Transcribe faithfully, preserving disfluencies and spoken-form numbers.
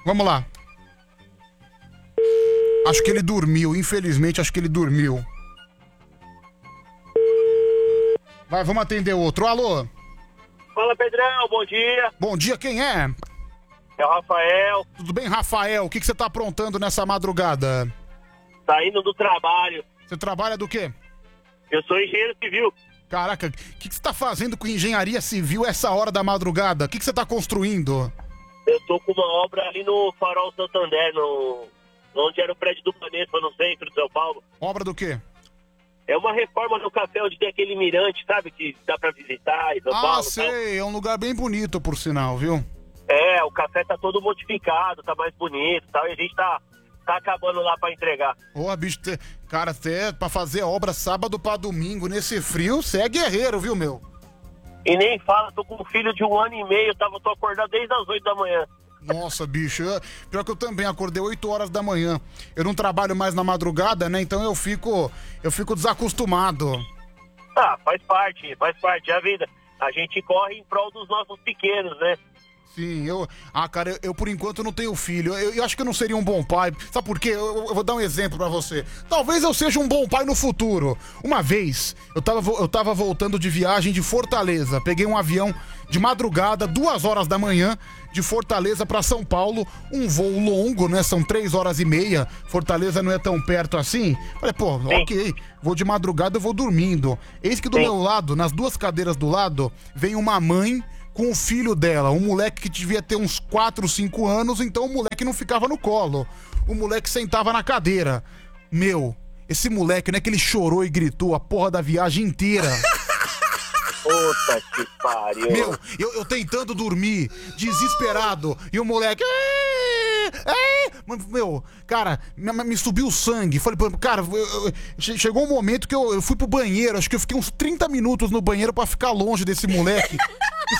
Vamos lá. Acho que ele dormiu, infelizmente acho que ele dormiu. Vai, vamos atender outro. Alô? Fala, Pedrão, bom dia. Bom dia, quem é? É o Rafael. Tudo bem, Rafael? O que, que você tá aprontando nessa madrugada? Saindo do trabalho. Você trabalha do quê? Eu sou engenheiro civil. Caraca, o que, que você tá fazendo com engenharia civil essa hora da madrugada? O que, que você tá construindo? Eu tô com uma obra ali no Farol Santander, no... onde era o prédio do Banespa, no centro de São Paulo. Obra do quê? É uma reforma no café onde tem aquele mirante, sabe? Que dá pra visitar em São ah, Paulo. Ah, sei, tal. é um lugar bem bonito, por sinal, viu? É, o café tá todo modificado, tá mais bonito e tal, e a gente tá, tá acabando lá pra entregar. Ô, bicho, te... cara, até pra fazer obra sábado pra domingo, nesse frio, você é guerreiro, viu, meu? E nem fala, tô com um filho de um ano e meio, tava, tô acordado desde as oito da manhã. Nossa, bicho, eu... pior que eu também acordei oito horas da manhã. Eu não trabalho mais na madrugada, né? Então eu fico, eu fico desacostumado. Ah, faz parte, faz parte, é a vida. A gente corre em prol dos nossos pequenos, né? Sim, eu... Ah, cara, eu, eu por enquanto não tenho filho. Eu, eu acho que eu não seria um bom pai. Sabe por quê? Eu, eu vou dar um exemplo pra você. Talvez eu seja um bom pai no futuro. Uma vez, eu tava, eu tava voltando de viagem de Fortaleza. Peguei um avião de madrugada, duas horas da manhã, de Fortaleza pra São Paulo. Um voo longo, né? São três horas e meia. Fortaleza não é tão perto assim. Falei, pô, Sim. ok. Vou de madrugada, eu vou dormindo. Eis que do Sim. meu lado, nas duas cadeiras do lado, vem uma mãe com o filho dela, um moleque que devia ter uns quatro, cinco anos, então o moleque não ficava no colo. O moleque sentava na cadeira. Meu, esse moleque, não é que ele chorou e gritou a porra da viagem inteira. Puta que pariu. Meu, eu, eu tentando dormir, desesperado, e o moleque... "É, é". Meu, cara, me, me subiu o sangue. Falei, pô, cara, eu- eu- che- chegou um momento que eu, eu fui pro banheiro. Acho que eu fiquei uns trinta minutos no banheiro pra ficar longe desse moleque.